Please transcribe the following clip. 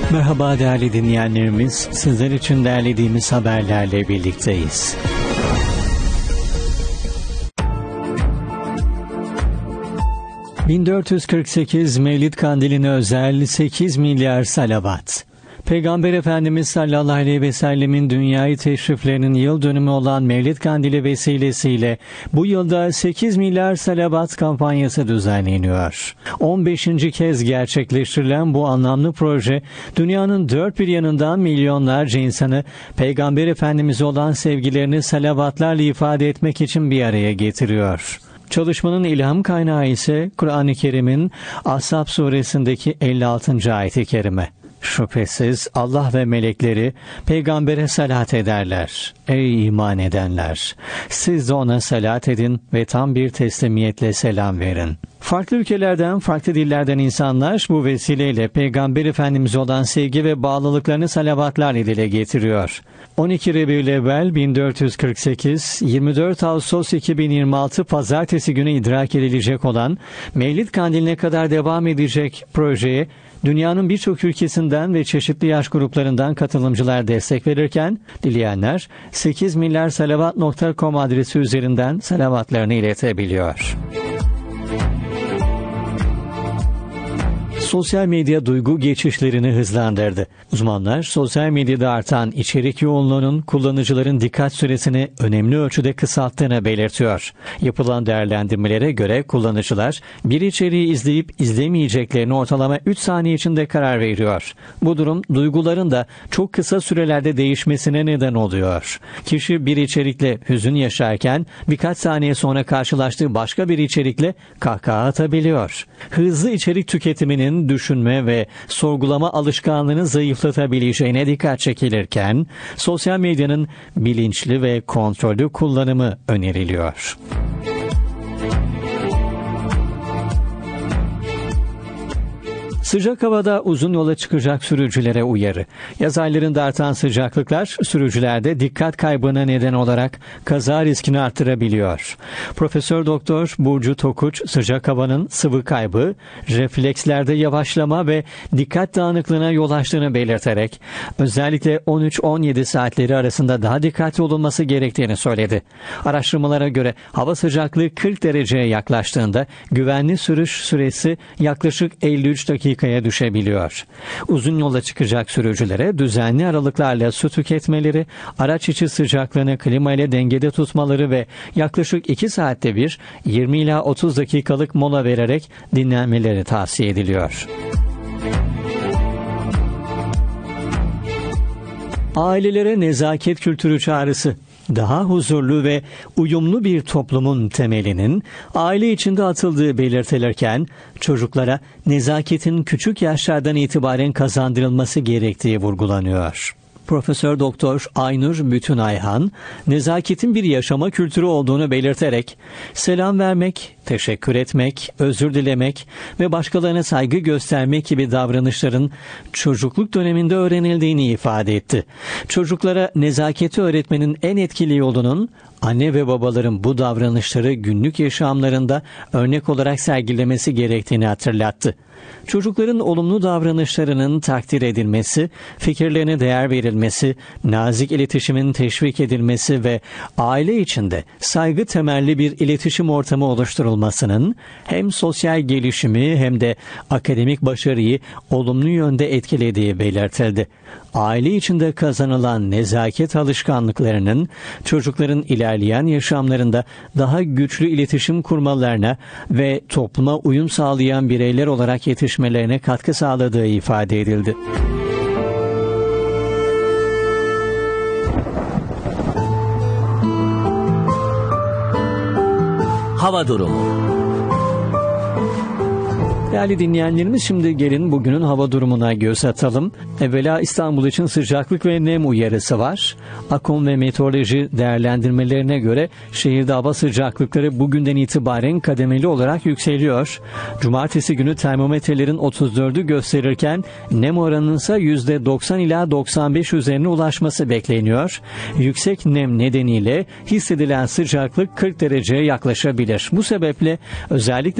Merhaba değerli dinleyenlerimiz, sizler için derlediğimiz haberlerle birlikteyiz. ...1448 Mevlid Kandili'ne özel 8 milyar salavat. Peygamber Efendimiz sallallahu aleyhi ve sellemin dünyayı teşriflerinin yıl dönümü olan Mevlid Kandili vesilesiyle bu yılda 8 milyar salavat kampanyası düzenleniyor. 15. kez gerçekleştirilen bu anlamlı proje, dünyanın dört bir yanından milyonlarca insanı Peygamber Efendimiz'e olan sevgilerini salavatlarla ifade etmek için bir araya getiriyor. Çalışmanın ilham kaynağı ise Kur'an-ı Kerim'in Ashab suresindeki 56. ayet-i kerime. Şüphesiz Allah ve melekleri peygambere salat ederler. Ey iman edenler! Siz de ona salat edin ve tam bir teslimiyetle selam verin. Farklı ülkelerden, farklı dillerden insanlar bu vesileyle Peygamber Efendimiz'e olan sevgi ve bağlılıklarını salavatlarla dile getiriyor. 12 Rebiülevvel 1448, 24 Ağustos 2026 Pazartesi günü idrak edilecek olan Mevlid Kandili'ne kadar devam edecek projeye dünyanın birçok ülkesinden ve çeşitli yaş gruplarından katılımcılar destek verirken, dileyenler 8milyarSalavat.com adresi üzerinden salavatlarını iletebiliyor. Sosyal medya duygu geçişlerini hızlandırdı. Uzmanlar, sosyal medyada artan içerik yoğunluğunun kullanıcıların dikkat süresini önemli ölçüde kısalttığını belirtiyor. Yapılan değerlendirmelere göre kullanıcılar bir içeriği izleyip izlemeyeceklerini ortalama 3 saniye içinde karar veriyor. Bu durum duyguların da çok kısa sürelerde değişmesine neden oluyor. Kişi bir içerikle hüzün yaşarken birkaç saniye sonra karşılaştığı başka bir içerikle kahkaha atabiliyor. Hızlı içerik tüketiminin düşünme ve sorgulama alışkanlığını zayıflatabileceğine dikkat çekilirken, sosyal medyanın bilinçli ve kontrollü kullanımı öneriliyor. Sıcak havada uzun yola çıkacak sürücülere uyarı. Yaz aylarında artan sıcaklıklar sürücülerde dikkat kaybına neden olarak kaza riskini artırabiliyor. Profesör Doktor Burcu Tokuç, sıcak havanın sıvı kaybı, reflekslerde yavaşlama ve dikkat dağınıklığına yol açtığını belirterek özellikle 13-17 saatleri arasında daha dikkatli olunması gerektiğini söyledi. Araştırmalara göre hava sıcaklığı 40 dereceye yaklaştığında güvenli sürüş süresi yaklaşık 53 dakikaya düşebiliyor. Uzun yola çıkacak sürücülere düzenli aralıklarla su tüketmeleri, araç içi sıcaklığını klima ile dengede tutmaları ve yaklaşık 2 saatte bir 20 ila 30 dakikalık mola vererek dinlenmeleri tavsiye ediliyor. Ailelere nezaket kültürü çağrısı. Daha huzurlu ve uyumlu bir toplumun temelinin aile içinde atıldığı belirtilirken, çocuklara nezaketin küçük yaşlardan itibaren kazandırılması gerektiği vurgulanıyor. Profesör Doktor Aynur Bütün Ayhan, nezaketin bir yaşama kültürü olduğunu belirterek, selam vermek, teşekkür etmek, özür dilemek ve başkalarına saygı göstermek gibi davranışların çocukluk döneminde öğrenildiğini ifade etti. Çocuklara nezaketi öğretmenin en etkili yolunun, anne ve babaların bu davranışları günlük yaşamlarında örnek olarak sergilemesi gerektiğini hatırlattı. Çocukların olumlu davranışlarının takdir edilmesi, fikirlerine değer verilmesi, nazik iletişimin teşvik edilmesi ve aile içinde saygı temelli bir iletişim ortamı oluşturulmasının hem sosyal gelişimi hem de akademik başarıyı olumlu yönde etkilediği belirtildi. Aile içinde kazanılan nezaket alışkanlıklarının çocukların ilerleyen yaşamlarında daha güçlü iletişim kurmalarına ve topluma uyum sağlayan bireyler olarak yetişmelerine katkı sağladığı ifade edildi. Hava durumu. Değerli dinleyenlerimiz, şimdi gelin bugünün hava durumuna göz atalım. Evvela İstanbul için sıcaklık ve nem uyarısı var. Akom ve meteoroloji değerlendirmelerine göre şehirde hava sıcaklıkları bugünden itibaren kademeli olarak yükseliyor. Cumartesi günü termometrelerin 34'ü gösterirken nem oranının ise %90 ila 95 üzerine ulaşması bekleniyor. Yüksek nem nedeniyle hissedilen sıcaklık 40 dereceye yaklaşabilir. Bu sebeple özellikle